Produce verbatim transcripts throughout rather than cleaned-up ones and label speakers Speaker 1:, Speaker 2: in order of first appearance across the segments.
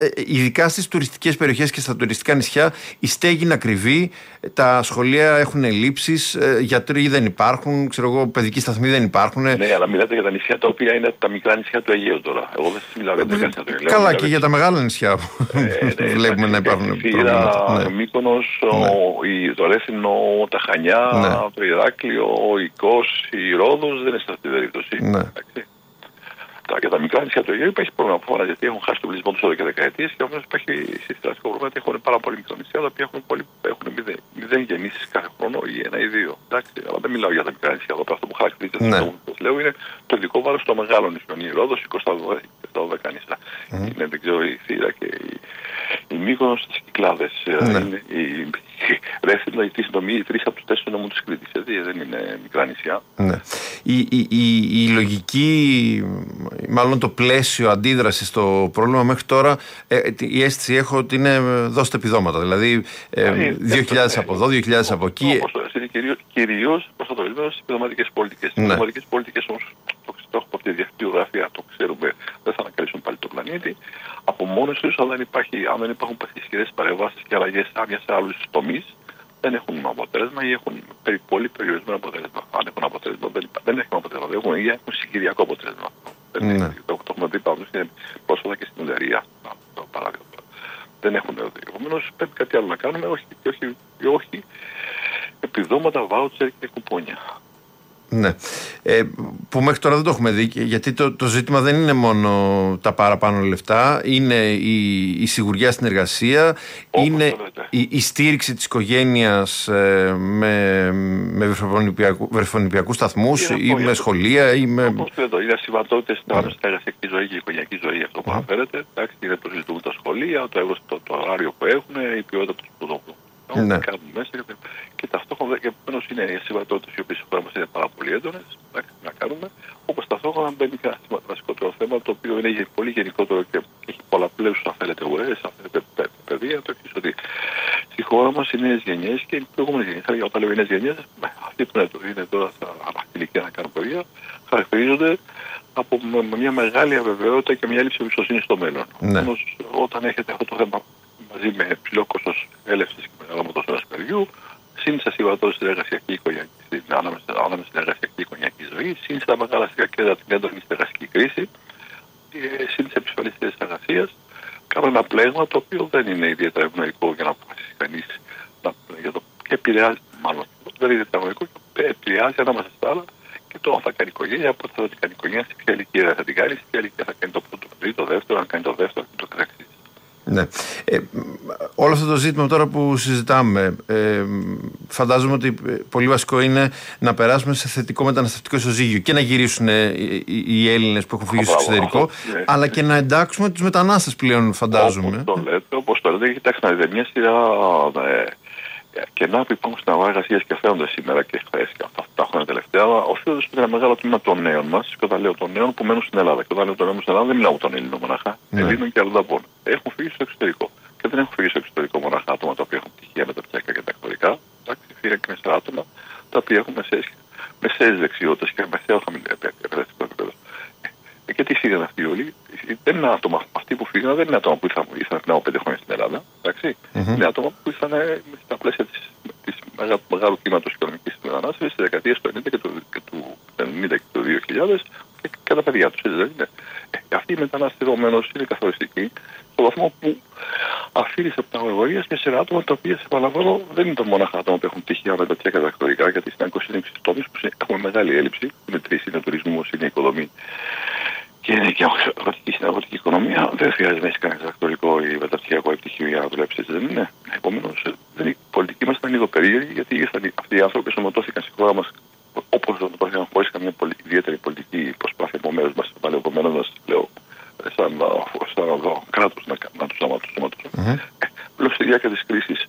Speaker 1: ειδικά στις τουριστικές περιοχές και στα τουριστικά νησιά, η στέγη είναι ακριβή, τα σχολεία έχουν ελλείψεις, γιατροί δεν υπάρχουν, ξέρω εγώ, παιδικοί σταθμοί δεν υπάρχουν.
Speaker 2: Ναι, αλλά μιλάτε για τα νησιά τα οποία είναι τα μικρά νησιά του Αιγαίου τώρα. Εγώ δεν σας μιλάω για τα νησιά του Αιγαίου.
Speaker 1: Καλά, μιλάω και για τα μεγάλα νησιά που ε, ναι, βλέπουμε να υπάρχουν
Speaker 2: προβλήματα. Ναι. Μύκονος, ναι. το Ρέθινο, τα Χανιά, ναι. το Ηράκλειο, η Κος, η Ρόδος δεν είναι σε αυτή την περίπτωση. Ναι. Για τα μικρά νησιά του Αιγαίου υπάρχει πρόβλημα απόφανα γιατί έχουν χάσει τον πληθυσμό του εδώ και δεκαετίες και όμως υπάρχει συστηματικό πρόβλημα ότι έχουν πάρα πολύ μικρά νησιά τα οποία έχουν, πολύ, έχουν μηδέν, μηδέν γεννήσεις κάθε χρόνο ή ένα ή δύο. Εντάξει, αλλά δεν μιλάω για τα μικρά νησιά εδώ. Αυτό που χαρακτηρίζεται ναι. το λέω είναι το ειδικό βάρος των μεγάλων νησιών. Η Ρόδος, η Κώστα δώδεκα νησιά. Mm. Είναι, δεν ξέρω, η Θήρα και η, η Μύκονος στις Κυκλάδες. Ναι. Είναι η, Ρέθινο, η Τίσνομη, οι τρεις από τους τέσσερις νομούς της Κρήτης. Δεν είναι μικρά νησιά.
Speaker 1: Ναι. Η, η, η, η λογική, μάλλον το πλαίσιο αντίδραση στο πρόβλημα μέχρι τώρα, ε, η αίσθηση έχω ότι είναι δώστε επιδόματα. Δηλαδή ε, δύο χιλιάδες από εδώ, δύο χιλιάδες από εκεί.
Speaker 2: Όπως είναι κυρίως προστατευμένο στις επιδοματικές πολιτικές. Οι επιδοματικές πολιτικές όμως, το έχω από τη δικτυογραφία, το ξέρουμε, δεν θα ανακαλύψουν πάλι το πλανήτη. Από μόνος τους, αν δεν, υπάρχει, αν δεν υπάρχουν ισχυρές παρεμβάσεις και αλλαγές σε άλλους τομείς, δεν έχουν αποτέλεσμα ή έχουν πολύ περιορισμένο αποτέλεσμα. Αν έχουν αποτέλεσμα, δεν, δεν έχουν αποτέλεσμα. Δεν έχουν, ή έχουν συγκυριακό αποτέλεσμα. Ναι. Δεν, το, το έχουμε δει πάντως πρόσφατα και στην Ουλερία, το παράδειγμα. Δεν έχουν δει. Επομένως πρέπει κάτι άλλο να κάνουμε, όχι, όχι, όχι επιδόματα, βάουτσερ και κουπόνια.
Speaker 1: Ναι. Ε, που μέχρι τώρα δεν το έχουμε δει, γιατί το, το ζήτημα δεν είναι μόνο τα παραπάνω λεφτά, είναι η, η σιγουριά στην εργασία, όπως είναι η, η στήριξη της οικογένειας ε, με, με βρεφονιπιακούς σταθμούς ή με σχολεία ή με...
Speaker 2: Όπως το είναι ασυμβατότητες στην εργασιακή ζωή και η οικογενειακή ζωή, αυτό που αναφέρεται. Εντάξει, είναι το συζητούν τα σχολεία, το, το, το ωράριο που έχουν, η ποιότητα του σπουδών. Ναι. Κάνουν μέσα και ταυτόχρονα και επομένως είναι οι ασυμβατότητες οι οποίες μας είναι πάρα πολύ έντονες να κάνουμε, όπως ταυτόχρονα μπαίνει και ένα βασικότερο θέμα το οποίο είναι πολύ γενικότερο και έχει πολλαπλές αν θέλετε ουρές, αν θέλετε παιδεία, το εξής ότι στη χώρα μας οι νέες γενιές και οι προηγούμενες γενιές, όταν λέω οι νέες γενιές, αυτοί που είναι τώρα στα ηλικία να κάνουν παιδεία, χαρακτηρίζονται από μια μεγάλη αβεβαιότητα και μια έλλειψη εμπιστοσύνης στο μέλλον. Ναι. Όμως, όταν έχετε αυτό το θέμα μαζί με ψηλό κόστος έλευσης και μεγάλο μοτοσφαίρας παιδιού, συν τις ασυμβατότητες στην εργασιακή οικογενειακή, ανάμεσα στην εργασιακή οικογενειακή ζωή, συν στα μεγάλα κέντρα την έντονη στεγαστική κρίση, συν τις επισφαλείς θέσεις εργασίας, κάνουν ένα πλέγμα το οποίο δεν είναι ιδιαίτερα ευνοϊκό για να αποφασίσει κανείς για το και επηρεάζει, μάλλον δεν είναι ιδιαίτερα ευνοϊκό και επηρεάζει ανάμεσα στα άλλα και το αν θα κάνει οικογένεια, πότε θα κάνει οικογένεια, σε ποια ηλικία θα την κάνει, σε ποια ηλικία θα κάνει το πρώτο παιδί, το δεύτερο, αν κάνει το δεύτερο και το καθεξής.
Speaker 1: Ναι. Ε, όλο αυτό το ζήτημα τώρα που συζητάμε, ε, φαντάζομαι ότι πολύ βασικό είναι να περάσουμε σε θετικό μεταναστευτικό ισοζύγιο και να γυρίσουν οι, οι Έλληνες που έχουν φύγει στο εξωτερικό, ναι, αλλά και να εντάξουμε τους μετανάστες πλέον, φαντάζομαι.
Speaker 2: Όπως το λέτε, όπως το λέτε, κοιτάξτε να δείτε μια σειρά ε, κενά που υπάρχουν στην αγορά εργασίας και φαίνονται σήμερα και χθες και αυτά τα χρόνια τελευταία, οφείλονται στο ένα μεγάλο τμήμα των νέων μας. Και όταν λέω των νέων που μένουν στην Ελλάδα, και όταν λέω των νέων στην Ελλάδα δεν μιλάω των Ελλήνων μοναχά, ναι. Ελλήνων και αλλοδαπών. Έχουν φύγει στο εξωτερικό. Και δεν έχουν φύγει στο εξωτερικό μοναχά άτομα τα οποία έχουν πτυχία μεταπτυχιακά και τακτορικά. Φύγαν και μέσα άτομα τα οποία έχουν μεσαίες δεξιότητες και μεσαίο χαμηλό εκπαιδευτικό επίπεδο. Και τι φύγαν αυτοί όλοι. Δεν είναι άτομα, αυτοί που φύγαν δεν είναι άτομα που ήρθαν, ήρθαν πριν από πέντε χρόνια στην Ελλάδα. Mm-hmm. Είναι άτομα που ήρθαν στα πλαίσια της, της μεγάλου κύματος οικονομικής μετανάστευσης στις δεκαετίες του ενενήντα και του, και του ενενήντα και του δύο χιλιάδες και, και τα παιδιά τους. Δεν είναι. Ε, αυτή η μετανάστευση επομένως είναι καθοριστική στο βαθμό που αφήνει από τα αγωγορία μια σειρά άτομα τα οποία, σε επαναλαμβάνω, δεν είναι το μονάχα άτομα που έχουν πτυχία μεταπτυχιακά και διδακτορικά, γιατί στην είκοσι τομείς που έχουμε μεγάλη έλλειψη. Είναι τρεις, είναι τουρισμός, είναι οικοδομή. Και είναι και αγροτική στην αγροτική οικονομία, δεν χρειάζεται να έχει κανένα διδακτορικό ή μεταπτυχιακό πτυχίο για να δουλέψει, δεν είναι. Επομένως, η πολιτική μας ήταν λίγο περίεργη, γιατί ήρθαν αυτοί οι άνθρωποι σωματώθηκαν στη χώρα μας όπως σωματώθηκαν χωρίς καμία ιδιαίτερη πολιτική προσπάθεια από μέρους μας. Επομένως, μας λέω, σαν, σαν κράτος να, να τους σωματώσουν. Mm-hmm. Ε, λόγω στη διάρκεια της κρίσης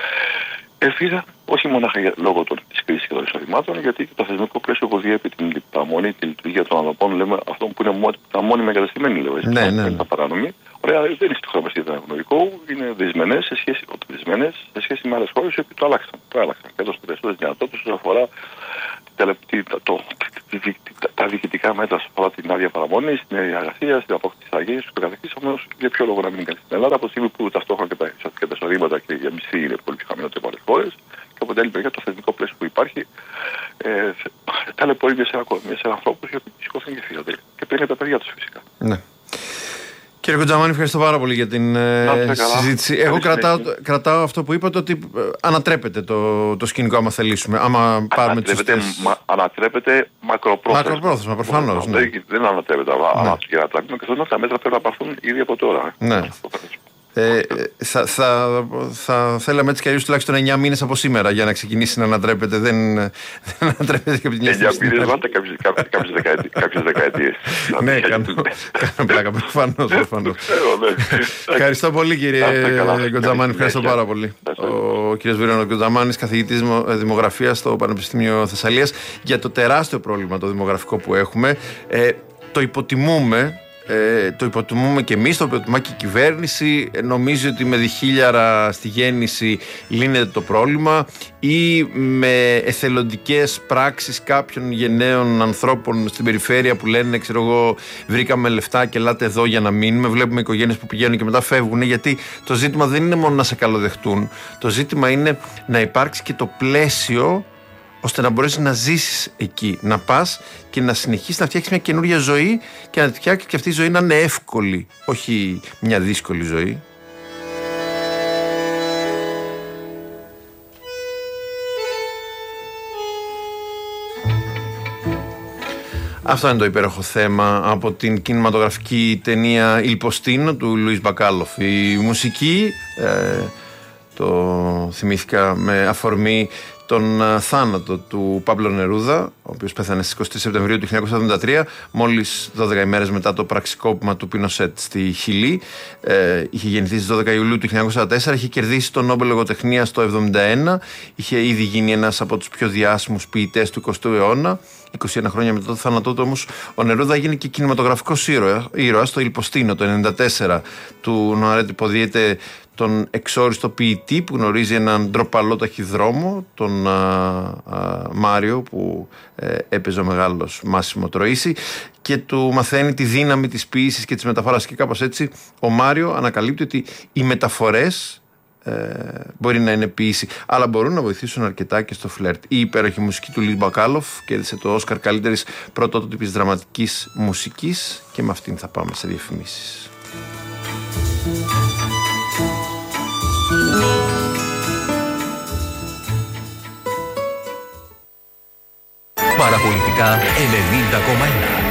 Speaker 2: έφυγα, όχι μόνο λόγω της κρίσης και των εισοδημάτων, γιατί το θεσμικό πλαίσιο που διέπει την παραμονή, τη λειτουργία των ανθρωπών, λέμε αυτό που είναι τα μόνιμα εγκαταστημένοι, λέω έτσι. Ναι, ναι. Τα παρανομή. Ωραία, δεν είναι στη χώρα μας ήταν ευνοϊκό, είναι δυσμενές σε σχέση, δυσμενές σε σχέση με άλλες χώρες που το άλλαξαν. Το άλλαξαν. Και έδωσαν περισσότερες δυνατότητες όσον αφορά το, το, τα διοικητικά μέτρα σε αφορά την άδεια παραμονή, την άδεια εργασία, την απόκτηση τη αγγλική και το καθεξής. Όμως, για ποιο λόγο να μην είναι κανείς στην Ελλάδα, από τη στιγμή που ταυτόχρονα και τα, και τα εισοδήματα και η μισθή είναι πολύ πιο χαμηλότερη από άλλες χώρες και από την άλλη μεριά το θεσμικό πλαίσιο που υπάρχει ε, ταλαιπωρεί σε, σε ανθρώπους οι οποίοι σηκώθηκαν και φύγατε. Και παίρνουν τα παιδιά τους φυσικά.
Speaker 1: Ναι. Κύριε Κοντζαμάνη, ευχαριστώ πάρα πολύ για την ε, συζήτηση. Εγώ κρατάω, κρατάω αυτό που είπατε, ότι ανατρέπεται το, το σκηνικό άμα θελήσουμε. Άμα πάρουμε τις σωστές...
Speaker 2: μα, ανατρέπεται μακροπρόθεσμα.
Speaker 1: Μακροπρόθεσμα, προφανώς.
Speaker 2: Ναι. Δεν, δεν ανατρέπεται. Ναι. Αλλά για να τα πούμε και αυτό, τα μέτρα πρέπει να πάρθουν ήδη από τώρα.
Speaker 1: Ναι. Ε, θα, θα, θα θέλαμε έτσι κι αλλιώς τουλάχιστον εννιά μήνες από σήμερα για να ξεκινήσει να ανατρέπεται. Δεν, δεν ανατρέπεται και από την
Speaker 2: εννιά μήνες, βάλτε κάποιες δεκαετίες.
Speaker 1: Ναι, κάνω πλάκα, προφανώς. Ευχαριστώ πολύ, κύριε Κοντζαμάνη, ευχαριστώ πάρα πολύ. Ο κύριος Βίρονος Κοντζαμάνης, καθηγητής δημογραφίας στο Πανεπιστήμιο Θεσσαλίας, για το τεράστιο πρόβλημα το δημογραφικό που έχουμε. Το υποτιμούμε. Ε, το υποτιμούμε και εμείς, το υποτιμά και η κυβέρνηση. ε, Νομίζει ότι με διχίλιαρα στη γέννηση λύνεται το πρόβλημα ή με εθελοντικές πράξεις κάποιων γενναίων ανθρώπων στην περιφέρεια που λένε, ξέρω εγώ, βρήκαμε λεφτά και ελάτε εδώ για να μείνουμε. Βλέπουμε οικογένειες που πηγαίνουν και μετά φεύγουν, γιατί το ζήτημα δεν είναι μόνο να σε καλοδεχτούν. Το ζήτημα είναι να υπάρξει και το πλαίσιο ώστε να μπορέσεις να ζήσεις εκεί, να πας και να συνεχίσεις να φτιάξεις μια καινούργια ζωή και να φτιάξεις και αυτή η ζωή να είναι εύκολη, όχι μια δύσκολη ζωή. Αυτό είναι το υπέροχο θέμα από την κινηματογραφική ταινία Il Postino του Λουίς Μπακάλοφ. Η μουσική, ε, το θυμήθηκα με αφορμή τον θάνατο του Πάμπλο Νερούδα, ο οποίος πέθανε στις είκοσι τρεις Σεπτεμβρίου του χίλια εννιακόσια εβδομήντα τρία, μόλις δώδεκα ημέρες μετά το πραξικόπημα του Πινοσέτ στη Χιλή. Ε, είχε γεννηθεί στις δώδεκα Ιουλίου του χίλια εννιακόσια σαράντα τέσσερα, είχε κερδίσει τον Νόμπελ Λογοτεχνίας το εβδομήντα ένα, είχε ήδη γίνει ένας από τους πιο διάσημους ποιητές του εικοστού αιώνα. είκοσι ένα χρόνια μετά το θάνατό του όμως, ο Νερούδα έγινε και κινηματογραφικός ήρωας στο Il Postino το ενενήντα τέσσερα του Νοαρέτ υποδίεται τον εξόριστο ποιητή που γνωρίζει έναν ντροπαλό ταχυδρόμο, τον α, α, Μάριο, που ε, έπαιζε ο μεγάλος Μάσιμο Τροΐσι, και του μαθαίνει τη δύναμη της ποίησης και της μεταφοράς. Και κάπως έτσι ο Μάριο ανακαλύπτει ότι οι μεταφορές ε, μπορεί να είναι ποίηση, αλλά μπορούν να βοηθήσουν αρκετά και στο φλερτ. Η υπέροχη μουσική του Λουίς Μπακάλοφ κέρδισε το Όσκαρ καλύτερης πρωτότυπης δραματικής μουσικής, και με αυτήν θα πάμε σε διαφημίσεις.
Speaker 3: Παραπολιτικά ενενήντα κόμμα ένα.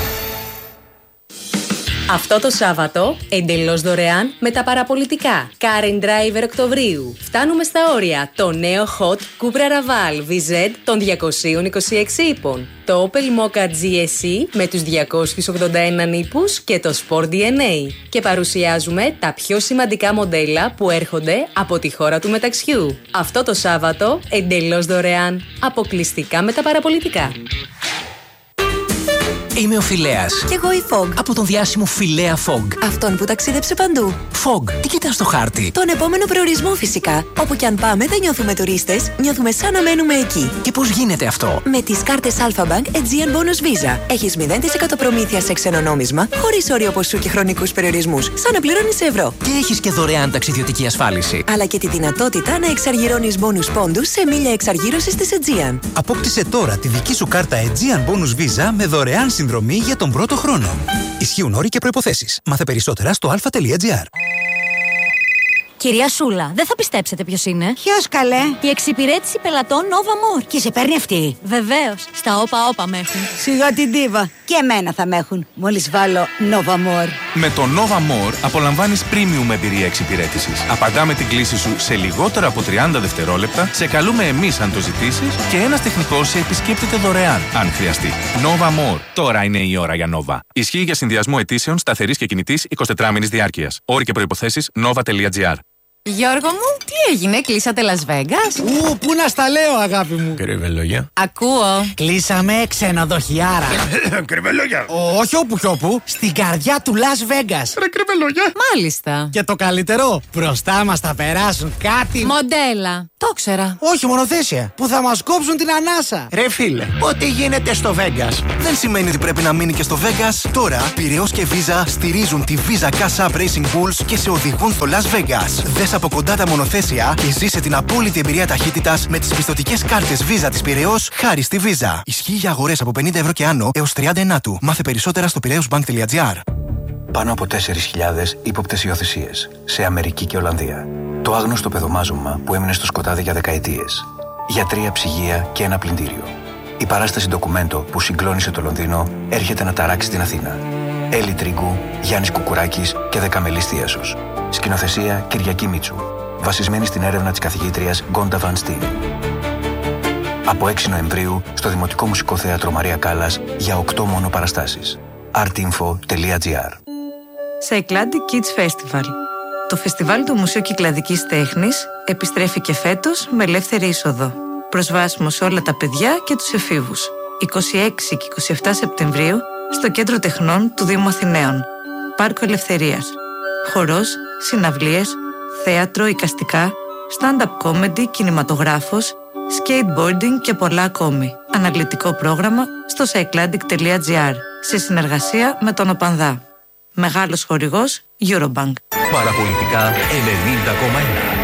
Speaker 4: Αυτό το Σάββατο, εντελώς δωρεάν με τα παραπολιτικά. Car and Driver Οκτωβρίου. Φτάνουμε στα όρια. Το νέο Hot Cupra Raval βι ζετ των διακοσίων είκοσι έξι ύπων. Το Opel Mokka τζι ες ι με τους διακόσιους ογδόντα ένα ύπους και το Sport ντι εν έι. Και παρουσιάζουμε τα πιο σημαντικά μοντέλα που έρχονται από τη χώρα του μεταξιού. Αυτό το Σάββατο, εντελώς δωρεάν. Αποκλειστικά με τα παραπολιτικά.
Speaker 3: Είμαι ο Φιλέας.
Speaker 5: Κι εγώ η Fog.
Speaker 3: Από τον διάσημο Φιλέα Fog.
Speaker 5: Αυτόν που ταξίδεψε παντού.
Speaker 3: Fog, τι κοιτάς στο χάρτη?
Speaker 5: Τον επόμενο προορισμό φυσικά. Όπου κι αν πάμε δεν νιώθουμε τουρίστες, νιώθουμε σαν να μένουμε εκεί.
Speaker 3: Και πώς γίνεται αυτό?
Speaker 5: Με τις κάρτες Alpha Bank Aegean Bonus Visa. Έχεις μηδέν τοις εκατό προμήθεια σε ξένο νόμισμα, χωρίς όριο ποσού και χρονικούς περιορισμούς. Σαν να πληρώνεις ευρώ.
Speaker 3: Και έχεις και δωρεάν ταξιδιωτική ασφάλιση.
Speaker 5: Αλλά και τη δυνατότητα να εξαργυρώνεις bonus πόντους σε μίλια εξαργύρωσης της Aegean.
Speaker 6: Απόκτησε τώρα τη δική σου κάρτα Aegean Bonus Visa με δωρεάν συνδρομή για τον πρώτο χρόνο. Ισχύουν όροι και προϋποθέσεις. Μάθε περισσότερα στο αλφα τελεία τζι άρ.
Speaker 7: Κυρία Σούλα, δεν θα πιστέψετε ποιος είναι.
Speaker 8: Ποιος, καλέ?
Speaker 7: Η εξυπηρέτηση πελατών Nova More.
Speaker 8: Και σε παίρνει αυτή?
Speaker 7: Βεβαίως. Στα όπα όπα με έχουν.
Speaker 8: Σιγά την τίβα. Και εμένα θα με έχουν. Μόλις βάλω Nova More.
Speaker 9: Με το Nova More απολαμβάνεις premium εμπειρία εξυπηρέτησης. Απαντάμε την κλήση σου σε λιγότερα από τριάντα δευτερόλεπτα, σε καλούμε εμείς αν το ζητήσεις και ένας τεχνικός σε επισκέπτεται δωρεάν αν χρειαστεί. Nova More. Τώρα είναι η ώρα για Nova. Ισχύει για συνδυασμό αιτήσεων σταθερής και κινητής εικοσιτετράωρης διάρκειας. Όροι και προϋποθέσεις nova τελεία τζι άρ.
Speaker 7: Γιώργο μου, τι
Speaker 10: Τι έγινε, κλείσατε Las Vegas?
Speaker 11: Ου, πού να στα λέω, αγάπη μου.
Speaker 12: Κρυβελόγια.
Speaker 10: Ακούω.
Speaker 11: Κλείσαμε ξενοδοχιάρα.
Speaker 12: Κρυβελόγια.
Speaker 11: Όχι όπου κι όπου, στην καρδιά του Las Vegas.
Speaker 12: Ρε κρυβελόγια.
Speaker 10: Μάλιστα.
Speaker 11: Και το καλύτερο, μπροστά μας θα περάσουν κάτι.
Speaker 10: Μοντέλα. Το ξέρα.
Speaker 11: Όχι, μονοθέσια. Που θα μας κόψουν την ανάσα.
Speaker 12: Ρε φίλε, ό,τι γίνεται στο Vegas
Speaker 13: δεν σημαίνει ότι πρέπει να μείνει και στο Vegas. Τώρα, Πειραιώς και Visa στηρίζουν τη Visa Cash App Racing Bulls και σε οδηγούν στο Las Vegas. Δες από κοντά τα μονοθέσια και ζήσε την απόλυτη εμπειρία ταχύτητας με τις πιστωτικές κάρτες Visa της Πειραιώς χάρη στη Visa. Ισχύει για αγορές από πενήντα ευρώ και άνω έως τριάντα ενάτου. Μάθε περισσότερα στο πειραιώσbank.gr.
Speaker 14: Πάνω από τέσσερις χιλιάδες ύποπτες υιοθεσίες σε Αμερική και Ολλανδία. Το άγνωστο παιδομάζωμα που έμεινε στο σκοτάδι για δεκαετίες. Γιατρία, ψυγεία και ένα πλυντήριο. Η παράσταση ντοκουμέντο που συγκλώνησε το Λονδίνο έρχεται να ταράξει την Αθήνα. Έλλη Τρίγκου, Γιάννης Κουκουράκης και Δεκαμελής Θίασος. Σκηνοθεσία Κυριακή Μίτσου. Βασισμένη στην έρευνα της καθηγήτριας Γκόντα Βαν Στιν. Από έξι Νοεμβρίου στο Δημοτικό Μουσικό Θέατρο Μαρία Κάλλας για οκτώ μόνο παραστάσεις. artinfo τελεία gr.
Speaker 15: Cycladic Kids Festival. Το φεστιβάλ του Μουσείου Κυκλαδικής Τέχνης επιστρέφει και φέτος με ελεύθερη είσοδο. Προσβάσιμο σε όλα τα παιδιά και τους εφήβους. είκοσι έξι και είκοσι επτά Σεπτεμβρίου στο Κέντρο Τεχνών του Δήμου Αθηναίων. Πάρκο Ελευθερίας. Χορός, συναυλίες, θέατρο, εικαστικά, stand-up comedy, κινηματογράφος, skateboarding και πολλά ακόμη. Αναλυτικό πρόγραμμα στο cycladic τελεία gr σε συνεργασία με τον ΟΠΑΝΔΑ. Μεγάλος χορηγός Eurobank.
Speaker 16: Παραπολιτικά ενενήντα κόμμα ένα.